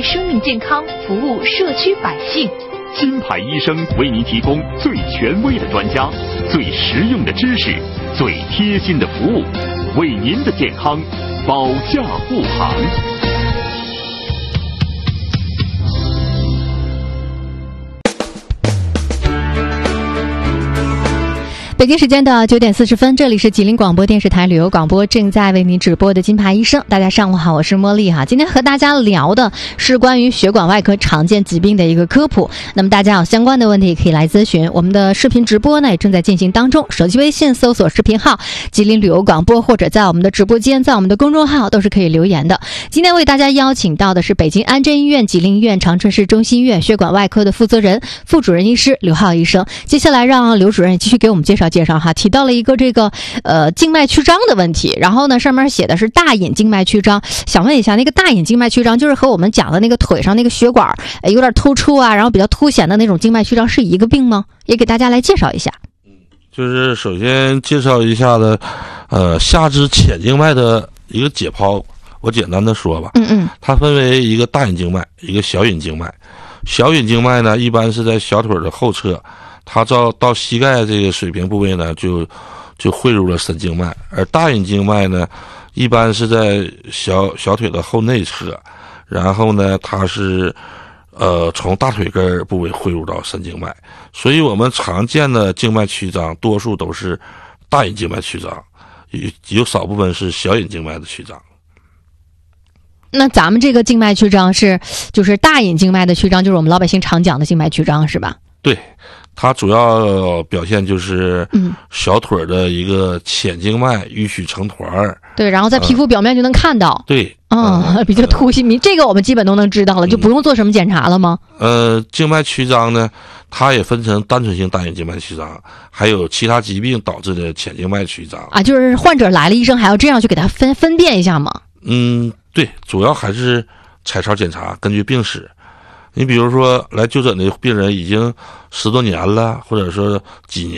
生命健康，服务社区百姓。 金牌医生为您提供最权威的专家、最实用的知识、最贴心的服务，为您的健康保驾护航。 北京时间的9点40分，这里是吉林广播电视台旅游广播，正在为您直播的金牌医生。大家上午好，我是茉莉哈。今天和大家聊的是关于血管外科常见疾病的一个科普。那么大家有相关的问题可以来咨询，我们的视频直播呢也正在进行当中。手机微信搜索视频号吉林旅游广播，或者在我们的直播间，在我们的公众号都是可以留言的。今天为大家邀请到的是北京安贞医院、吉林医院、长春市中心医院血管外科的负责人、副主任医师刘浩医生。接下来让刘主任继续给我们介绍哈，提到了一个静脉曲张的问题，然后呢上面写的是大隐静脉曲张，想问一下，那个大隐静脉曲张就是和我们讲的那个腿上那个血管有点突出啊，然后比较凸显的那种静脉曲张是一个病吗？也给大家来介绍一下。 就是首先介绍一下的下肢浅静脉的一个解剖，我简单的说吧。它分为一个大隐静脉，一个小隐静脉。小隐静脉呢一般是在小腿的后侧，它到膝盖这个水平部位呢，就汇入了神经脉，而大隐静脉呢，一般是在小腿的后内侧，然后呢，它是从大腿根部位汇入到神经脉，所以我们常见的静脉曲张多数都是大隐静脉曲张，有少部分是小隐静脉的曲张。 那咱们这个静脉曲张就是大隐静脉的曲张，就是我们老百姓常讲的静脉曲张是吧？ 对，它主要表现就是小腿的一个浅静脉淤血成团对，然后在皮肤表面就能看到。 对， 比较凸显，这个我们基本都能知道了，就不用做什么检查了吗？ 静脉曲张呢，它也分成单纯性大隐静脉曲张，还有其他疾病导致的浅静脉曲张啊，就是患者来了，医生还要这样去给他分辨一下吗？ 对，主要还是彩超检查，根据病史。你比如说来就诊的病人已经10多年了，或者说几年